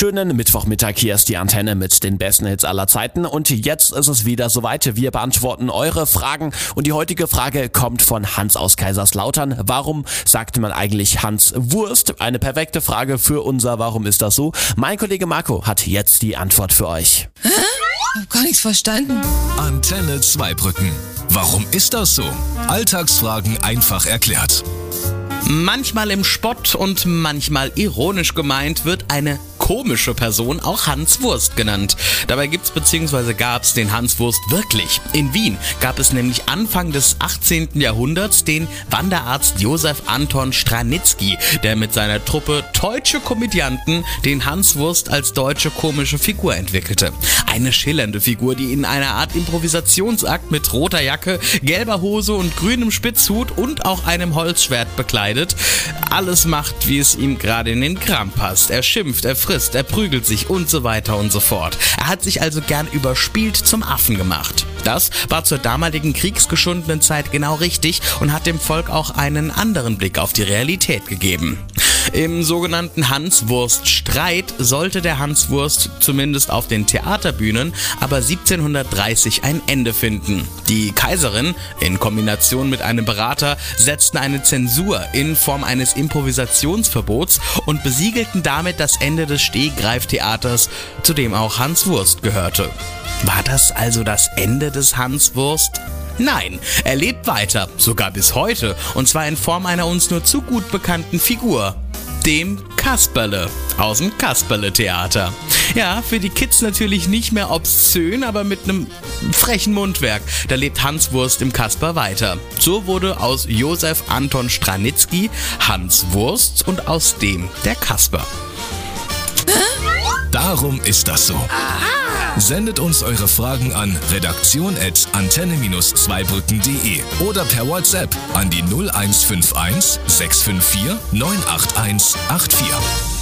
Schönen Mittwochmittag, hier ist die Antenne mit den besten Hits aller Zeiten und jetzt ist es wieder soweit. Wir beantworten eure Fragen und die heutige Frage kommt von Hans aus Kaiserslautern. Warum sagt man eigentlich Hans Wurst? Eine perfekte Frage für unser Warum ist das so? Mein Kollege Marco hat jetzt die Antwort für euch. Hä? Hab gar nichts verstanden. Antenne Zweibrücken. Warum ist das so? Alltagsfragen einfach erklärt. Manchmal im Spott und manchmal ironisch gemeint wird eine komische Person auch Hans Wurst genannt. Dabei gab's den Hans Wurst wirklich. In Wien gab es nämlich Anfang des 18. Jahrhunderts den Wanderarzt Josef Anton Stranitzky, der mit seiner Truppe Deutsche Komödianten den Hans Wurst als deutsche komische Figur entwickelte. Eine schillernde Figur, die in einer Art Improvisationsakt mit roter Jacke, gelber Hose und grünem Spitzhut und auch einem Holzschwert bekleidet alles macht, wie es ihm gerade in den Kram passt. Er schimpft, er frisst, er prügelt sich und so weiter und so fort. Er hat sich also gern überspielt zum Affen gemacht. Das war zur damaligen kriegsgeschundenen Zeit genau richtig und hat dem Volk auch einen anderen Blick auf die Realität gegeben. Im sogenannten Hanswurst-Streit sollte der Hanswurst zumindest auf den Theaterbühnen aber 1730 ein Ende finden. Die Kaiserin in Kombination mit einem Berater setzten eine Zensur in Form eines Improvisationsverbots und besiegelten damit das Ende des Stehgreiftheaters, zu dem auch Hans Wurst gehörte. War das also das Ende des Hans Wurst? Nein, er lebt weiter, sogar bis heute, und zwar in Form einer uns nur zu gut bekannten Figur, dem Kasperle aus dem Kasperle-Theater. Ja, für die Kids natürlich nicht mehr obszön, aber mit einem frechen Mundwerk. Da lebt Hans Wurst im Kasper weiter. So wurde aus Josef Anton Stranitzky Hans Wurst und aus dem der Kasper. Darum ist das so. Sendet uns eure Fragen an redaktion@antenne-zweibrücken.de oder per WhatsApp an die 0151 654 98184.